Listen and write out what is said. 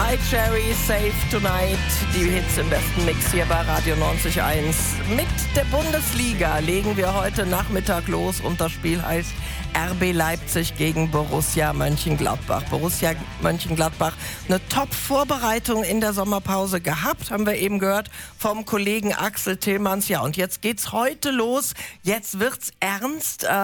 Hi Cherry, Save Tonight. Die Hits im besten Mix hier bei Radio 90.1. Mit der Bundesliga legen wir heute Nachmittag los und das Spiel heißt RB Leipzig gegen Borussia Mönchengladbach. Borussia Mönchengladbach, eine Top-Vorbereitung in der Sommerpause gehabt, haben wir eben gehört vom Kollegen Axel Tillmanns. Ja, und jetzt geht's heute los. Jetzt wird's ernst.